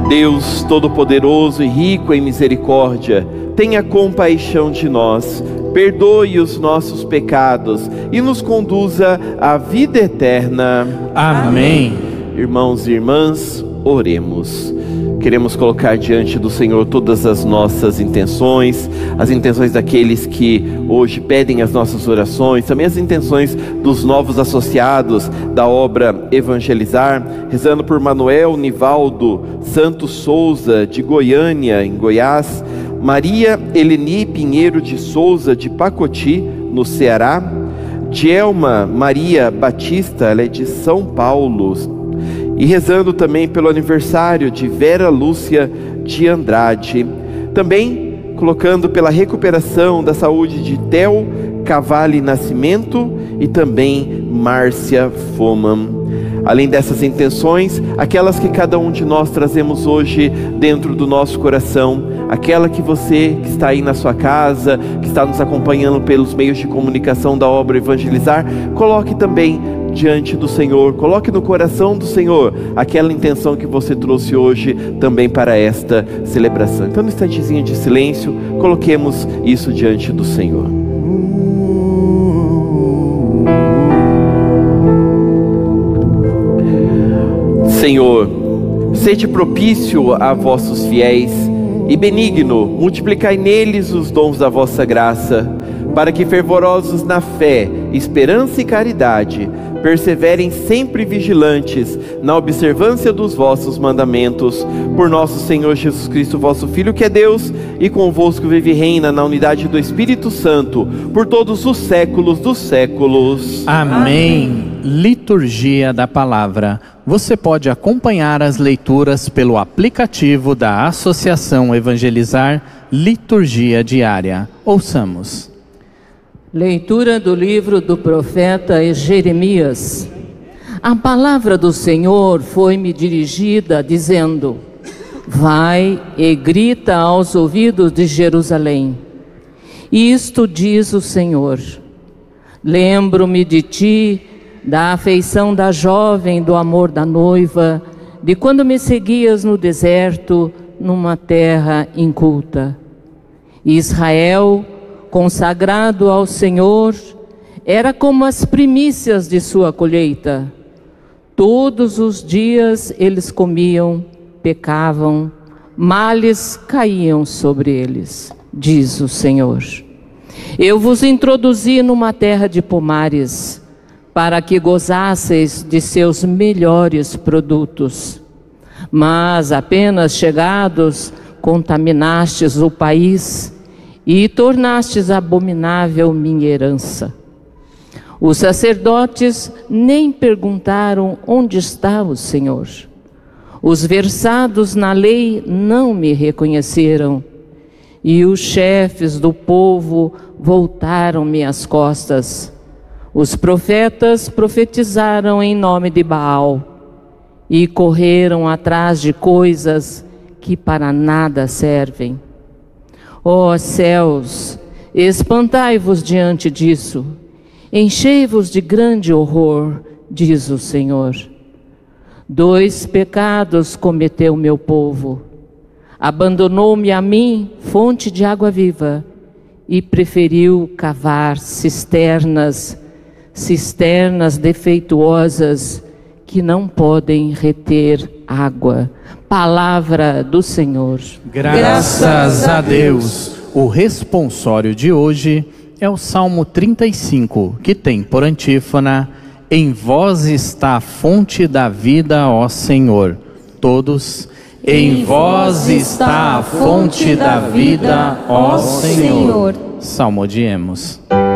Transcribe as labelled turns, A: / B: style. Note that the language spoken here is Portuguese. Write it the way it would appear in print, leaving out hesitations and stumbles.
A: Deus Todo-Poderoso e rico em misericórdia, tenha compaixão de nós, perdoe os nossos pecados e nos conduza à vida eterna.
B: Amém.
A: Irmãos e irmãs, oremos. Queremos colocar diante do Senhor todas as nossas intenções, as intenções daqueles que hoje pedem as nossas orações, também as intenções dos novos associados da obra Evangelizar, rezando por Manuel Nivaldo Santos Souza, de Goiânia, em Goiás, Maria Eleni Pinheiro de Souza, de Pacoti, no Ceará, Djelma Maria Batista, ela é de São Paulo, e rezando também pelo aniversário de Vera Lúcia de Andrade, também colocando pela recuperação da saúde de Theo Cavalli Nascimento e também Márcia Foman. Além dessas intenções, aquelas que cada um de nós trazemos hoje dentro do nosso coração, aquela que você que está aí na sua casa, que está nos acompanhando pelos meios de comunicação da obra Evangelizar, coloque também diante do Senhor, coloque no coração do Senhor aquela intenção que você trouxe hoje também para esta celebração. Então, no instantezinho de silêncio, coloquemos isso diante do Senhor. Senhor, sede propício a vossos fiéis e benigno, multiplicai neles os dons da vossa graça, para que fervorosos na fé, esperança e caridade, perseverem sempre vigilantes na observância dos vossos mandamentos, por nosso Senhor Jesus Cristo, vosso Filho, que é Deus, e convosco vive e reina na unidade do Espírito Santo, por todos os séculos dos séculos.
B: Amém. Liturgia da Palavra. Você pode acompanhar as leituras pelo aplicativo da Associação Evangelizar, Liturgia Diária. Ouçamos.
C: Leitura do livro do profeta Jeremias. A palavra do Senhor foi-me dirigida, dizendo: vai e grita aos ouvidos de Jerusalém. Isto diz o Senhor: lembro-me de ti, da afeição da jovem, do amor da noiva, de quando me seguias no deserto, numa terra inculta. Israel, consagrado ao Senhor, era como as primícias de sua colheita. Todos os dias eles comiam, pecavam, males caíam sobre eles, diz o Senhor. Eu vos introduzi numa terra de pomares, para que gozasseis de seus melhores produtos. Mas apenas chegados, contaminastes o país e tornastes abominável minha herança. Os sacerdotes nem perguntaram onde está o Senhor. Os versados na lei não me reconheceram, e os chefes do povo voltaram-me as costas. Os profetas profetizaram em nome de Baal e correram atrás de coisas que para nada servem. Ó céus, espantai-vos diante disso, enchei-vos de grande horror, diz o Senhor. 2 pecados cometeu meu povo: abandonou-me a mim, fonte de água viva, e preferiu cavar cisternas defeituosas que não podem reter água. Palavra do Senhor.
B: Graças a Deus. O responsório de hoje é o Salmo 35, que tem por antífona: em vós está a fonte da vida, ó Senhor. Todos: em vós está a fonte da vida, ó Senhor. Salmodiemos.